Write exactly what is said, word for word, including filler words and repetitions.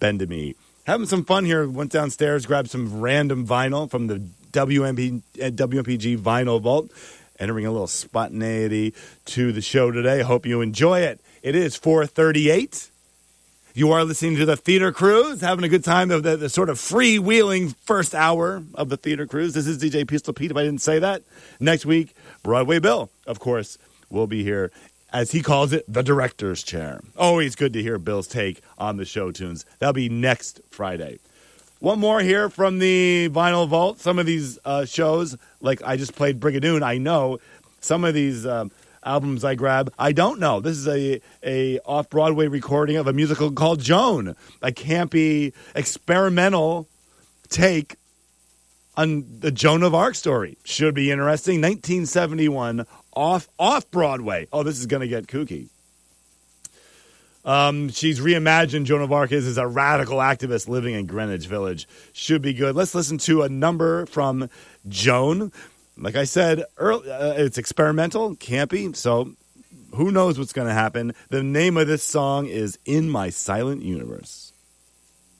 Bend to Me. Having some fun here. Went downstairs, grabbed some random vinyl from the W M P, uh, W M P G Vinyl Vault. Entering a little spontaneity to the show today. Hope you enjoy it. It is four thirty-eight. You are listening to the Theater Cruise, having a good time of the, the sort of freewheeling first hour of the Theater Cruise. This is D J Pistol Pete, if I didn't say that. Next week, Broadway Bill, of course, will be here, as he calls it, the director's chair. Always good to hear Bill's take on the show tunes. That'll be next Friday. One more here from the Vinyl Vault. Some of these uh, shows, like I just played Brigadoon, I know. Some of these um, albums I grab, I don't know. This is a, a off-Broadway recording of a musical called Joan, a campy, experimental take on the Joan of Arc story. Should be interesting. nineteen seventy-one, off, off-Broadway. Oh, this is going to get kooky. Um, she's reimagined Joan of Arc is as a radical activist living in Greenwich Village. Should be good. Let's listen to a number from Joan. Like I said, early, uh, it's experimental, campy, so who knows what's going to happen. The name of this song is In My Silent Universe.